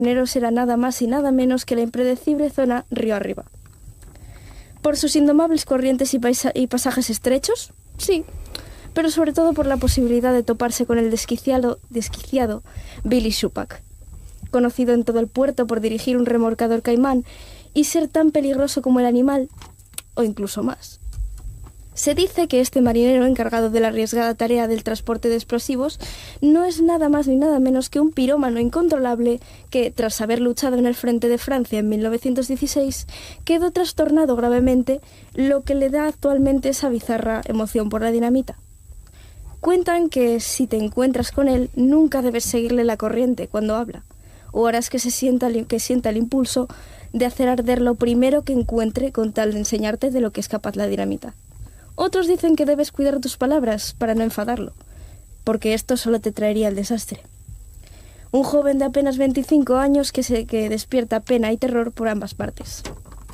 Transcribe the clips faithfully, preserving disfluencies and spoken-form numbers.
marinero será nada más y nada menos que la impredecible zona río arriba. ¿Por sus indomables corrientes y, paisa- y pasajes estrechos? Sí, pero sobre todo por la posibilidad de toparse con el desquiciado, desquiciado Billy Shupak, conocido en todo el puerto por dirigir un remolcador caimán y ser tan peligroso como el animal, o incluso más. Se dice que este marinero encargado de la arriesgada tarea del transporte de explosivos no es nada más ni nada menos que un pirómano incontrolable que, tras haber luchado en el frente de Francia en mil novecientos dieciséis, quedó trastornado gravemente, lo que le da actualmente esa bizarra emoción por la dinamita. Cuentan que si te encuentras con él, nunca debes seguirle la corriente cuando habla, o harás que, se sienta, que sienta el impulso de hacer arder lo primero que encuentre con tal de enseñarte de lo que es capaz la dinamita. Otros dicen que debes cuidar tus palabras para no enfadarlo, porque esto solo te traería el desastre. Un joven de apenas veinticinco años que, se, que despierta pena y terror por ambas partes.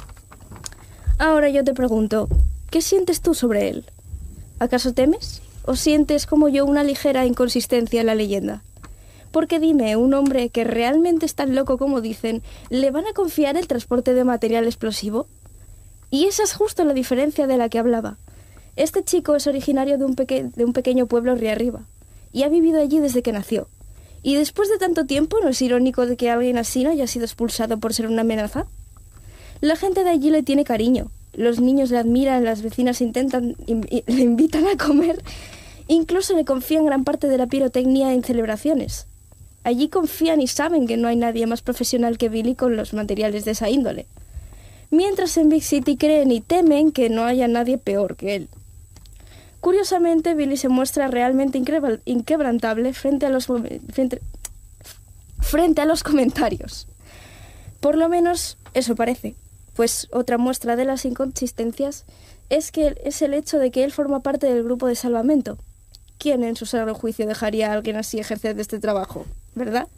Ahora yo te pregunto, ¿qué sientes tú sobre él? ¿Acaso temes? ¿O sientes como yo una ligera inconsistencia en la leyenda? Porque dime, un hombre que realmente es tan loco como dicen, ¿le van a confiar el transporte de material explosivo? Y esa es justo la diferencia de la que hablaba. Este chico es originario de un, peque- de un pequeño pueblo río arriba, y ha vivido allí desde que nació. Y después de tanto tiempo, ¿no es irónico de que alguien así no haya sido expulsado por ser una amenaza? La gente de allí le tiene cariño, los niños le admiran, las vecinas intentan, in- le invitan a comer, incluso le confían gran parte de la pirotecnia en celebraciones. Allí confían y saben que no hay nadie más profesional que Billy con los materiales de esa índole. Mientras en Big City creen y temen que no haya nadie peor que él. Curiosamente, Billy se muestra realmente increbra- inquebrantable frente a los frente, frente a los comentarios. Por lo menos eso parece, pues otra muestra de las inconsistencias es que es el hecho de que él forma parte del grupo de salvamento. ¿Quién en su sano juicio dejaría a alguien así ejercer de este trabajo? ¿Verdad?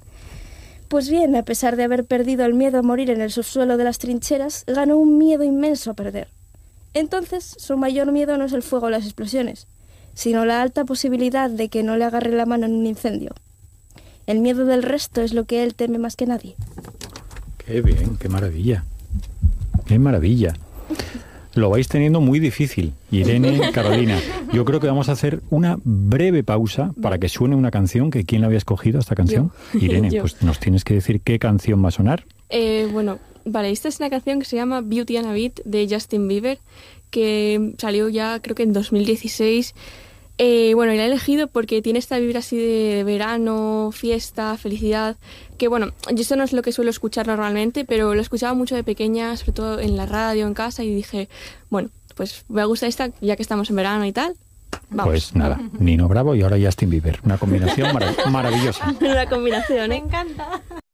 Pues bien, a pesar de haber perdido el miedo a morir en el subsuelo de las trincheras, ganó un miedo inmenso a perder. Entonces, su mayor miedo no es el fuego o las explosiones, sino la alta posibilidad de que no le agarre la mano en un incendio. El miedo del resto es lo que él teme más que nadie. Qué bien, qué maravilla. Qué maravilla. Lo vais teniendo muy difícil, Irene, Carolina. Yo creo que vamos a hacer una breve pausa para que suene una canción. Que ¿quién la había escogido esta canción? Yo. Irene, Yo. pues nos tienes que decir qué canción va a sonar. Eh, bueno, vale, esta es una canción que se llama Beauty and a Beat de Justin Bieber, que salió ya creo que en dos mil dieciséis. Eh, bueno, y la he elegido porque tiene esta vibra así de verano, fiesta, felicidad, que bueno, yo esto no es lo que suelo escuchar normalmente, pero lo escuchaba mucho de pequeña, sobre todo en la radio, en casa, y dije, bueno, pues me gusta esta, ya que estamos en verano y tal. Vamos. Pues nada, Nino Bravo y ahora Justin Bieber. Una combinación marav- maravillosa. Una combinación, ¿eh? Me encanta.